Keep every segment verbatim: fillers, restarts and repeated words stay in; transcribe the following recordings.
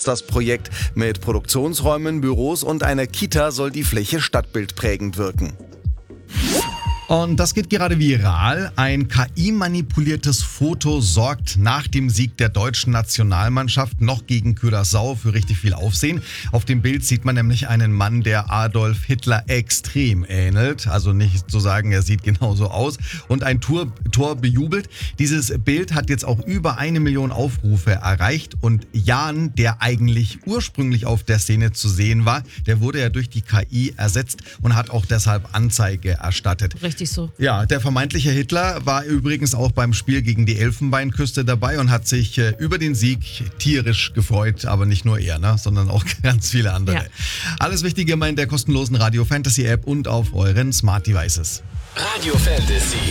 das Projekt. Mit Produktionsräumen, Büros und einer Kita soll die Fläche stadtbildprägend wirken. Und das geht gerade viral. Ein K I-manipuliertes Foto sorgt nach dem Sieg der deutschen Nationalmannschaft noch gegen Curaçao für richtig viel Aufsehen. Auf dem Bild sieht man nämlich einen Mann, der Adolf Hitler extrem ähnelt. Also nicht zu sagen, er sieht genauso aus. Und ein Tor, Tor bejubelt. Dieses Bild hat jetzt auch über eine Million Aufrufe erreicht. Und Jan, der eigentlich ursprünglich auf der Szene zu sehen war, der wurde ja durch die K I ersetzt und hat auch deshalb Anzeige erstattet. Richtig so. Ja, der vermeintliche Hitler war übrigens auch beim Spiel gegen die Elfenbeinküste dabei und hat sich äh, über den Sieg tierisch gefreut, aber nicht nur er, ne, sondern auch ganz viele andere. Ja. Alles Wichtige immer in der kostenlosen Radio Fantasy App und auf euren Smart Devices. Radio Fantasy.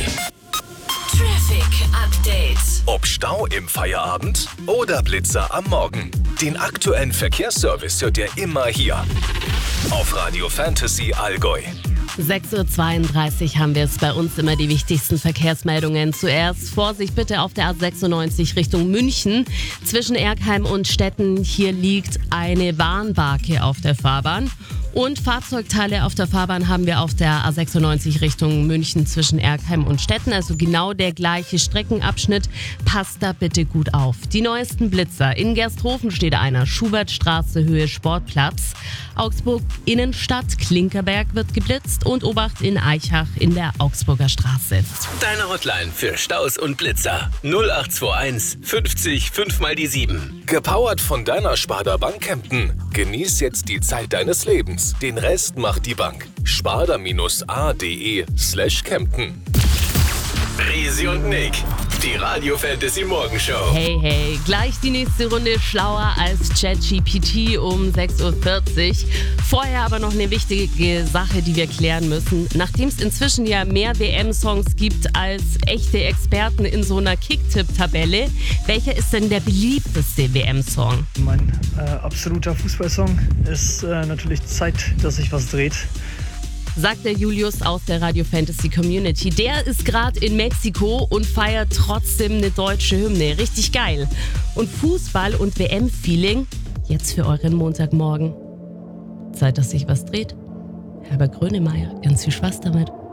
Traffic Update. Ob Stau im Feierabend oder Blitzer am Morgen. Den aktuellen Verkehrsservice hört ihr immer hier. Auf Radio Fantasy Allgäu. sechs Uhr zweiunddreißig haben wir es bei uns immer die wichtigsten Verkehrsmeldungen. Zuerst Vorsicht bitte auf der A sechsundneunzig Richtung München. Zwischen Erkheim und Stetten, hier liegt eine Warnbarke auf der Fahrbahn. Und Fahrzeugteile auf der Fahrbahn haben wir auf der A sechsundneunzig Richtung München zwischen Erkheim und Stetten. Also genau der gleiche Streckenabschnitt. Passt da bitte gut auf. Die neuesten Blitzer. In Gersthofen steht einer. Schubertstraße, Höhe Sportplatz. Augsburg Innenstadt, Klinkerberg wird geblitzt. Und Obacht in Eichach in der Augsburger Straße. Deine Hotline für Staus und Blitzer. null acht zwei eins fünfzig fünf mal die sieben. Gepowert von deiner Sparda Bank Kempten. Genieß jetzt die Zeit deines Lebens. Den Rest macht die Bank. Sparda-ade slash Kempten. Risi und Nick, die Radio Fantasy Morgenshow. Hey, hey, gleich die nächste Runde schlauer als ChatGPT um sechs Uhr vierzig. Vorher aber noch eine wichtige Sache, die wir klären müssen. Nachdem es inzwischen ja mehr W M-Songs gibt als echte Experten in so einer Kicktipp-Tabelle, welcher ist denn der beliebteste W M-Song? Mein äh, absoluter Fußballsong ist äh, natürlich Zeit, dass sich was dreht. Sagt der Julius aus der Radio Fantasy Community. Der ist gerade in Mexiko und feiert trotzdem eine deutsche Hymne. Richtig geil. Und Fußball und W M-Feeling jetzt für euren Montagmorgen. Zeit, dass sich was dreht. Herbert Grönemeyer, ganz viel Spaß damit.